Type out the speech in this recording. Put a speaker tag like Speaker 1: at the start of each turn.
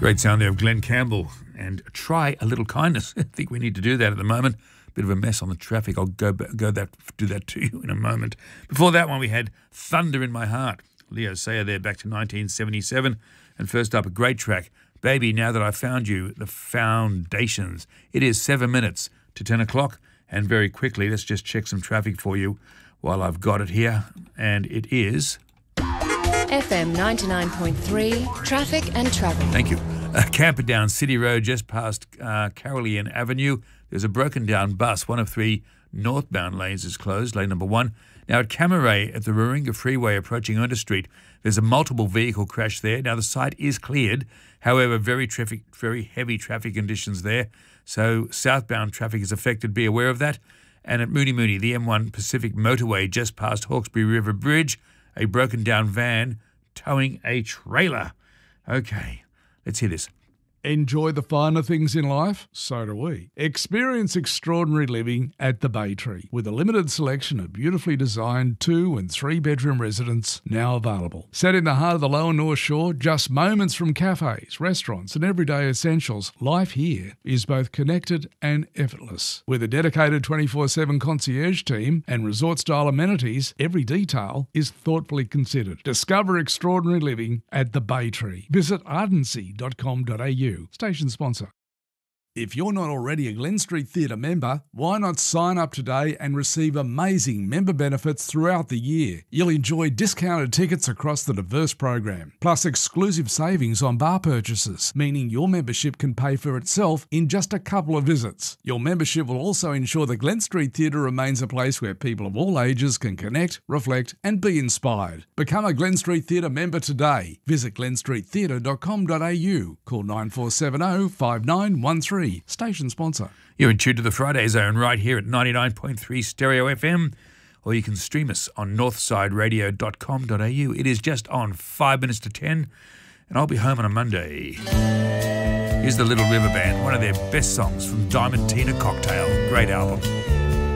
Speaker 1: Great sound there of Glenn Campbell and Try a Little Kindness. I think we need to do that at the moment. Bit of a mess on the traffic. I'll do that to you in a moment. Before that one, we had Thunder in My Heart. Leo Sayer there back to 1977. And first up, a great track, Baby, Now That I Found You, The Foundations. It is 7 minutes to 10 o'clock. And very quickly, let's just check some traffic for you while I've got it here. And it is...
Speaker 2: FM 99.3, traffic and travel.
Speaker 1: Thank you. Camperdown City Road, just past Carolean Avenue. There's a broken down bus. One of three northbound lanes is closed, lane number 1. Now at Camaray, at the Warringah Freeway approaching Under Street, there's a multiple vehicle crash there. Now the site is cleared. However, very heavy traffic conditions there. So southbound traffic is affected. Be aware of that. And at Mooney, the M1 Pacific Motorway, just past Hawkesbury River Bridge, a broken down van towing a trailer. Okay, let's hear this.
Speaker 3: Enjoy the finer things in life? So do we. Experience extraordinary living at the Bay Tree with a limited selection of beautifully designed 2- and 3-bedroom residences now available. Set in the heart of the Lower North Shore, just moments from cafes, restaurants and everyday essentials, life here is both connected and effortless. With a dedicated 24/7 concierge team and resort-style amenities, every detail is thoughtfully considered. Discover extraordinary living at the Bay Tree. Visit ardency.com.au. Station sponsor. If you're not already a Glen Street Theatre member, why not sign up today and receive amazing member benefits throughout the year? You'll enjoy discounted tickets across the diverse program, plus exclusive savings on bar purchases, meaning your membership can pay for itself in just a couple of visits. Your membership will also ensure the Glen Street Theatre remains a place where people of all ages can connect, reflect and be inspired. Become a Glen Street Theatre member today. Visit glenstreettheatre.com.au. Call 9470 5913. Station sponsor.
Speaker 1: You're in tune to the Friday Zone right here at 99.3 Stereo FM, or you can stream us on northsideradio.com.au. It is just on 5 minutes to 10, and I'll be home on a Monday. Here's the Little River Band, one of their best songs from Diamantina Cocktail. Great album.